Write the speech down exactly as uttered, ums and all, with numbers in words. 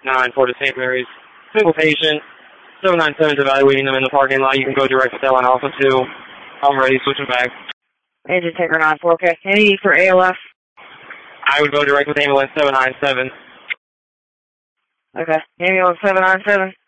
nine for the Saint Mary's. Single patient. seven nine seven is evaluating them in the parking lot. You can go direct to that one also too. I'm ready, switching back. Engine Tanker nine four, okay. Any for A L F? I would go direct with ambulance seven nine seven. Okay. Ambulance seven nine seven.